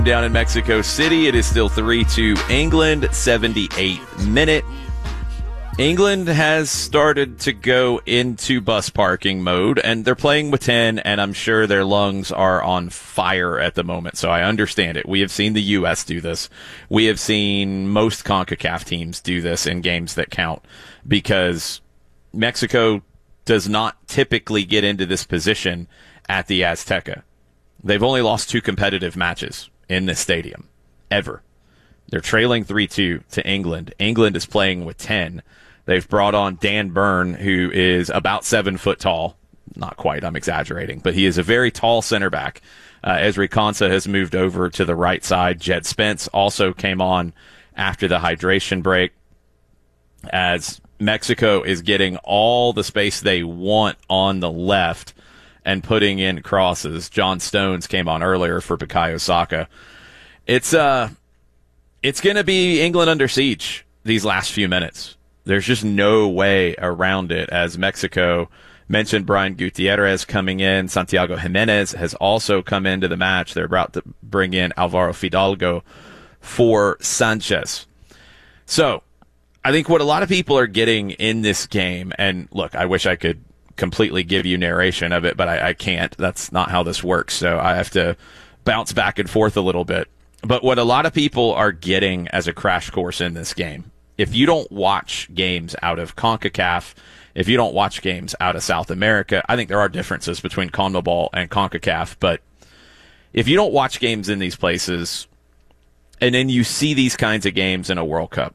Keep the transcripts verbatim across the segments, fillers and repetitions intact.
Down in Mexico City, it is still three two England, seventy-eighth minute. England has started to go into bus parking mode, and they're playing with ten, and I'm sure their lungs are on fire at the moment, so I understand it. We have seen the U S do this. We have seen most CONCACAF teams do this in games that count, because Mexico does not typically get into this position at the Azteca. They've only lost two competitive matches in this stadium, ever. They're trailing three two to England. England is playing with ten. They've brought on Dan Burn, who is about seven foot tall. Not quite, I'm exaggerating, but he is a very tall center back. Uh, Ezri Konsa has moved over to the right side. Jed Spence also came on after the hydration break, as Mexico is getting all the space they want on the left and putting in crosses. John Stones came on earlier for Bukayo Saka. It's uh, it's going to be England under siege these last few minutes. There's just no way around it, as Mexico mentioned Brian Gutierrez coming in. Santiago Jimenez has also come into the match. They're about to bring in Alvaro Fidalgo for Sanchez. So I think what a lot of people are getting in this game, and look, I wish I could completely give you narration of it, but I, I can't. That's not how this works, so I have to bounce back and forth a little bit. But what a lot of people are getting as a crash course in this game, if you don't watch games out of CONCACAF, if you don't watch games out of South America, I think there are differences between CONMEBOL and CONCACAF, but if you don't watch games in these places, and then you see these kinds of games in a World Cup,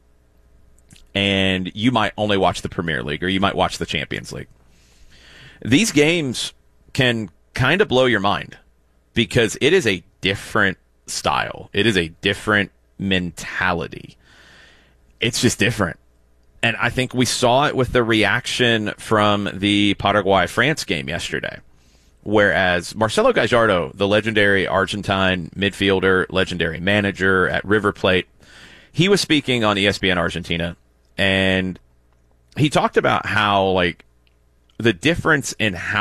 and you might only watch the Premier League, or you might watch the Champions League, these games can kind of blow your mind, because it is a different style. It is a different mentality. It's just different. And I think we saw it with the reaction from the Paraguay-France game yesterday, whereas Marcelo Gallardo, the legendary Argentine midfielder, legendary manager at River Plate, he was speaking on E S P N Argentina, and he talked about how, like, the difference in how